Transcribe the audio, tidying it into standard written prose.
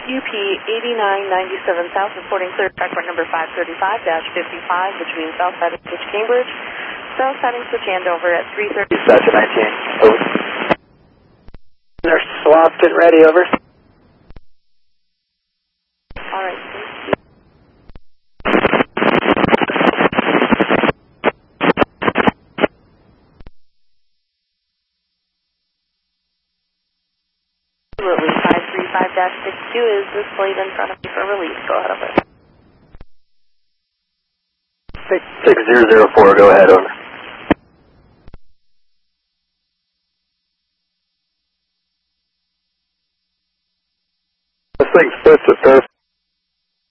UP 8997 South, reporting clear track point number 535-55 between South Siding Switch Cambridge, South Siding Switch Andover at 3:30. Dispatcher 19, over. They're swapped and ready, over. All right, thank you. Absolutely, 535-62 is displayed in front of me for release. Go ahead, over. 6004, go ahead, over. This thing fits it perfect.